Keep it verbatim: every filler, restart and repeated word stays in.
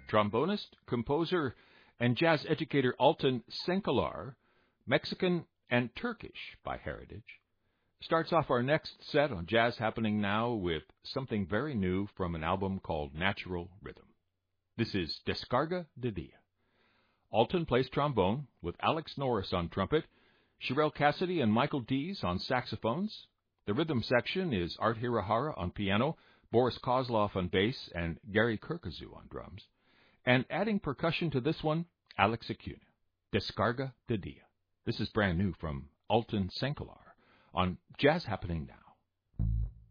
trombonist, composer, and jazz educator Alton Senkelar, Mexican and Turkish by heritage, starts off our next set on Jazz Happening Now with something very new from an album called Natural Rhythm. This is Descarga de Dia. Alton plays trombone with Alex Norris on trumpet, Sherelle Cassidy and Michael Dees on saxophones. The rhythm section is Art Hirahara on piano, Boris Kozlov on bass, and Gary Kirkazu on drums. And adding percussion to this one, Alex Acuna. Descarga de Dia. This is brand new from Alton Senkelar on Jazz Happening Now.